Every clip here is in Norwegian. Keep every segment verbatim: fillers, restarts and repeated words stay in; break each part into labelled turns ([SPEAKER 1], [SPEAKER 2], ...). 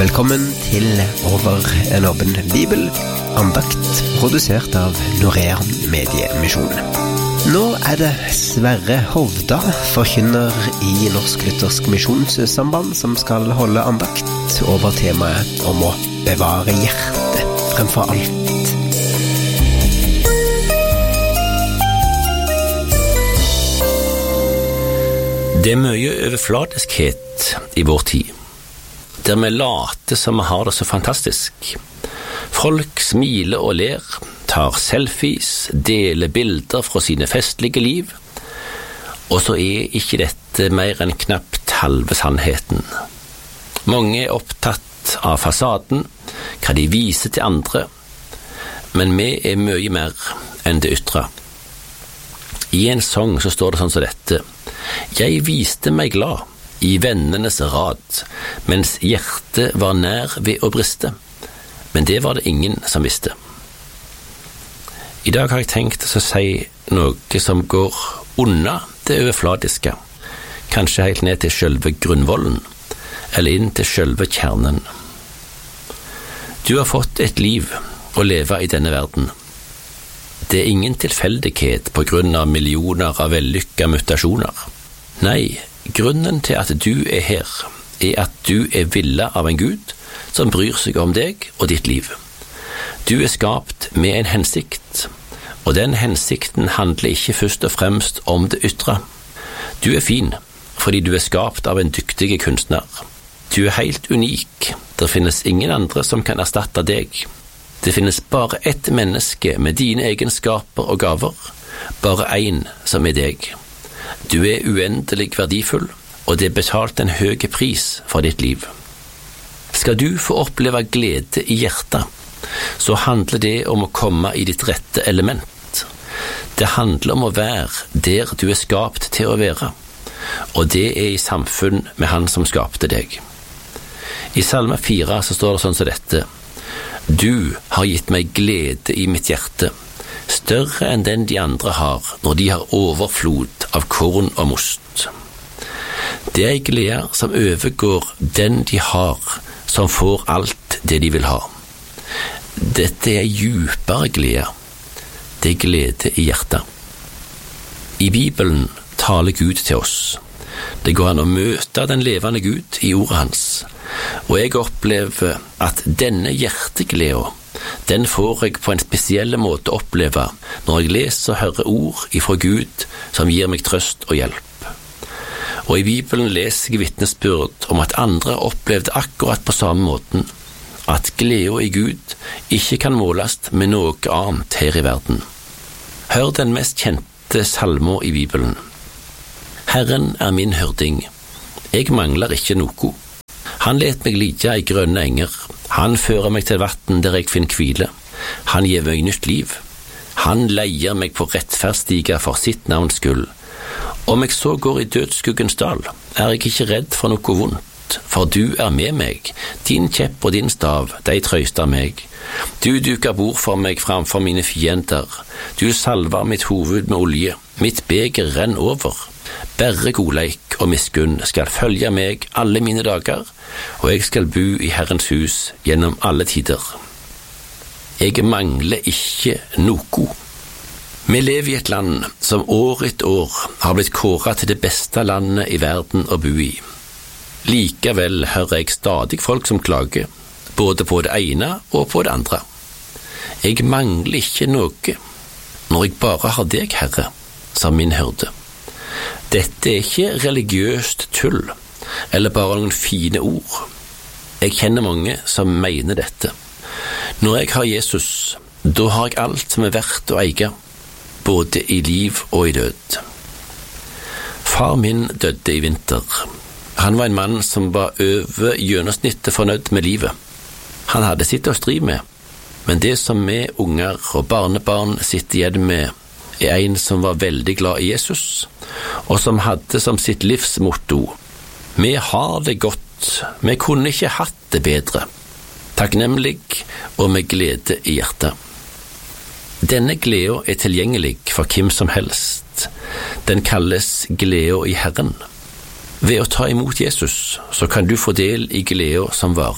[SPEAKER 1] Velkommen til Over en åpen bibel, andakt produsert av Norean Mediemisjon. Nå er det Sverre Hovda, forkynner i Norsk Luthersk Misjonssamband, som skal holde andakt over temaet om å bevare hjertet fremfor alt.
[SPEAKER 2] Det er mye overfladiskhet i vår tid, der vi later som vi har det så fantastisk. Folk smiler og ler, tar selfies, deler bilder fra sine festlige liv, og så er ikke dette mer enn knapt halve sannheten. Mange er opptatt av fasaden, hva de viser til andre, men vi er mye mer enn det ytre. I en sang så står det sånn som dette: Jeg viste meg glad i vennenes rad, mens hjertet var nær ved å briste, men det var det ingen som visste. I dag har jeg tenkt å si noe som går unna det overfladiske, kanskje helt ned til selve grunnvollen, eller inn til selve kjernen. Du har fått et liv å leve i denne verden. Det er ingen tilfeldighet på grunn av millioner av vellykka mutasjoner. Nei, grunnen til at du er her, er at du er villet av en Gud som bryr seg om deg og ditt liv. Du er skapt med en hensikt, og den hensikten handler ikke først og fremst om det ytre. Du er fin fordi du er skapt av en dyktig kunstner. Du er helt unik. Det finnes ingen andre som kan erstatte deg. Det finnes bare ett menneske med dine egenskaper og gaver, bare én som er deg. Du er uendelig verdifull, og det er betalt en høy pris for ditt liv. Skal du få oppleve glede i hjertet, så handler det om å komme i ditt rette element. Det handler om å være der du er skapt til å være, og det er i samfunn med Han som skapte deg. I Salme fire så står det sånn som dette: Du har gitt meg glede i mitt hjerte, større enn den de andre har når de har overflod av korn og most. Det er en glede som overgår den de har, som får alt det de vil ha. Dette er djupere glede. Det er glede i hjertet. I Bibelen taler Gud til oss. Det går an å møte den levende Gud i ordet hans, og jeg opplever at denne hjertegleden, den får jeg på en spesiell måte oppleve når jeg leser og hører ord ifra Gud som gir meg trøst og hjelp. Og i Bibelen leser jeg vitnesbyrd om at andre opplevde akkurat på samme måten, at gleden i Gud ikke kan måles med noe annet her i verden. Hør den mest kjente salmen i Bibelen. Herren er min hyrding, jeg mangler ikke noe. Han let meg ligge i grønne enger, han fører meg til vatten der jeg finner hvile, han gir meg nytt liv. Han leier meg på rettferdsstiger for sitt navns skyld. Om jeg så går i dødsskuggens dal, er jeg ikke redd for noe vondt, for du er med meg, din kjepp og din stav, de trøster meg. Du duker bord for meg framfor mine fiender, du salver mitt hoved med olje, mitt beger renn over. Berre godleik og miskunn skal følge meg alle mine dager, og jeg skal bo i Herrens hus gjennom alle tider. Jeg mangler ikke noe. Vi lever i et land som år etter år har blitt kåret til det beste landet i verden å bo i. Likevel hører jeg stadig folk som klager, både på det ene og på det andre. Jeg mangler ikke noe, når jeg bare har deg, Herre, som min hyrde. Dette er ikke religiøst tull, eller bare noen fine ord. Jeg kjenner mange som mener dette. Når jeg har Jesus, da har jeg alt som er verdt å eie, både i liv og i død. Far min døde i vinter. Han var en mann som var over gjennomsnittet fornøyd med livet. Han hadde sitt å stri med, men det som vi unger og barnebarn sitter igjen med, er en som var veldig glad i Jesus, og som hadde som sitt livsmotto: Vi har det godt, vi kunne ikke hatt det bedre. Takknemlig og med glede i hjertet. Denne gleden er tilgjengelig for hvem som helst. Den kalles gleden i Herren. Ved å ta imot Jesus, så kan du få del i gleden som varer.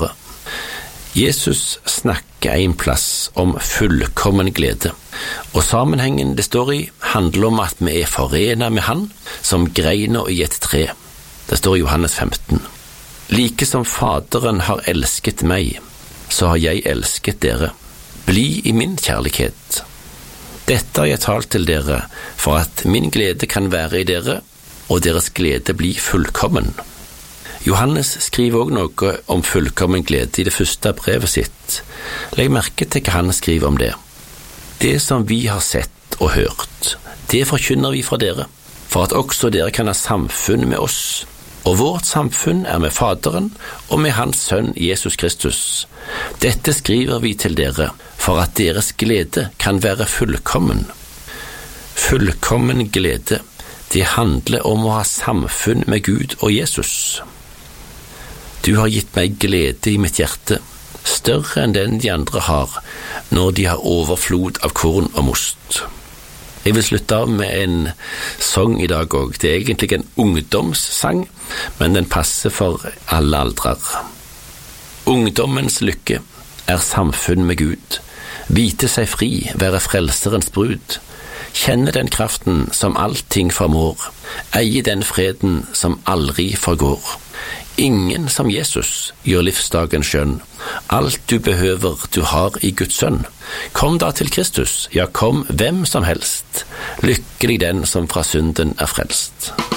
[SPEAKER 2] Jesus snakker en plass om fullkommen glede, og sammenhengen det står i handler om at vi er forenet med Han som greiner i et tre. Det står i Johannes femten. Like som Faderen har elsket meg, så har jeg elsket dere. Bli i min kjærlighet. Dette har jeg talt til dere, for at min glede kan være i dere, og deres glede bli fullkommen. Johannes skriver også noe om fullkommen glede i det første brevet sitt. Legg merke til hva han skriver om det. Det som vi har sett og hørt, det forkynner vi fra dere, for at også dere kan ha samfunn med oss. Og vårt samfunn er med Faderen og med Hans Sønn Jesus Kristus. Dette skriver vi til dere, for at deres glede kan være fullkommen. Fullkommen glede, det handler om å ha samfunn med Gud og Jesus. Du har gitt meg glede i mitt hjerte, større enn den de andre har, når de har overflod av korn og most. Jeg vil slutte av med en sang i dag også. Det er egentlig en ungdomssang, men den passer for alle aldrer. Ungdommens lykke er samfunn med Gud, vite seg fri, være frelserens brud, kjenne den kraften som allting formår, eie den freden som aldri forgår. Ingen som Jesus gjør livsdagen skjønn. Alt du behøver du har i Guds sønn. Kom da til Kristus, ja kom hvem som helst. Lykkelig den som fra synden er frelst.